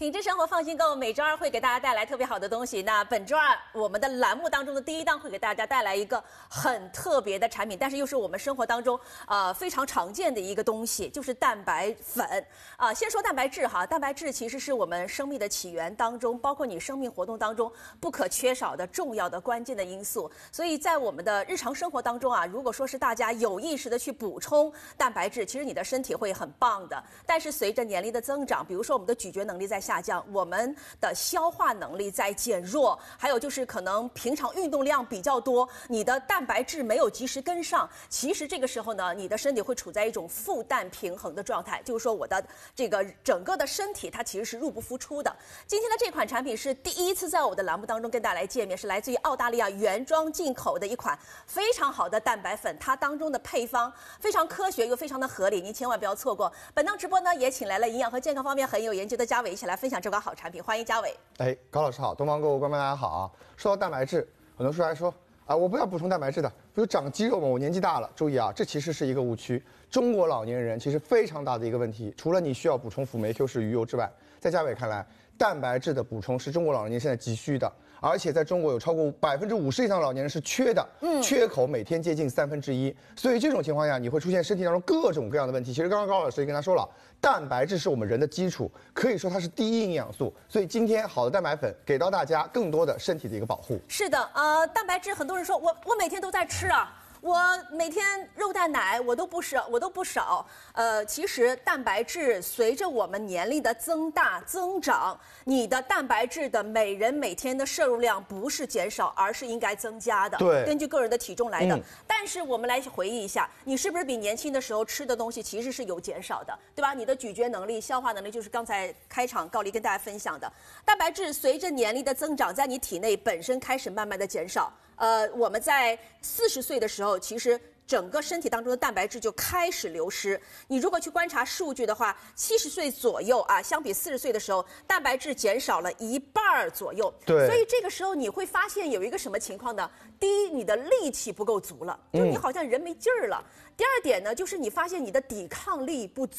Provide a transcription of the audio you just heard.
品质生活放心购，每周二会给大家带来特别好的东西。那本周二我们的栏目当中的第一档会给大家带来一个很特别的产品，但是又是我们生活当中非常常见的一个东西，就是蛋白粉。先说蛋白质哈，蛋白质其实是我们生命的起源当中，包括你生命活动当中不可缺少的重要的关键的因素。所以在我们的日常生活当中啊，如果说是大家有意识的去补充蛋白质，其实你的身体会很棒的。但是随着年龄的增长，比如说我们的咀嚼能力在下降，我们的消化能力在减弱，还有就是可能平常运动量比较多，你的蛋白质没有及时跟上，其实这个时候呢，你的身体会处在一种负氮平衡的状态，就是说我的这个整个的身体它其实是入不敷出的。今天的这款产品是第一次在我的栏目当中跟大家来见面，是来自于澳大利亚原装进口的一款非常好的蛋白粉，它当中的配方非常科学又非常的合理，您千万不要错过。本档直播呢也请来了营养和健康方面很有研究的嘉伟一起来分享这款好产品，欢迎嘉伟。 高老师好，东方购物观众大家好啊。说到蛋白质，很多说来说我不要补充蛋白质的，比如长肌肉嘛，我年纪大了，注意啊，这其实是一个误区。中国老年人其实非常大的一个问题，除了你需要补充辅酶 Q 十鱼油之外，在嘉伟看来，蛋白质的补充是中国老年人现在急需的，而且在中国有超过50%以上的老年人是缺的，缺口每天接近1/3，所以这种情况下，你会出现身体当中各种各样的问题。其实刚刚高老师也跟他说了，蛋白质是我们人的基础，可以说它是第一营养素，所以今天好的蛋白粉给到大家更多的身体的一个保护。 是的，蛋白质很多人说我每天都在吃啊。我每天肉蛋奶我都不少，其实蛋白质随着我们年龄的增长，你的蛋白质的每人每天的摄入量不是减少，而是应该增加的。 对， 根据个人的体重来的。但是我们来回忆一下，你是不是比年轻的时候吃的东西其实是有减少的，对吧？你的咀嚼能力、消化能力，就是刚才开场高丽跟大家分享的，蛋白质随着年龄的增长，在你体内本身开始慢慢的减少。我们在40岁的时候，其实整个身体当中的蛋白质就开始流失。你如果去观察数据的话，70岁左右啊，相比40岁的时候，蛋白质减少了1半左右。 对， 所以这个时候你会发现有一个什么情况呢？第一，你的力气不够足了，就你好像人没劲儿了。第二点呢，就是你发现你的抵抗力不足。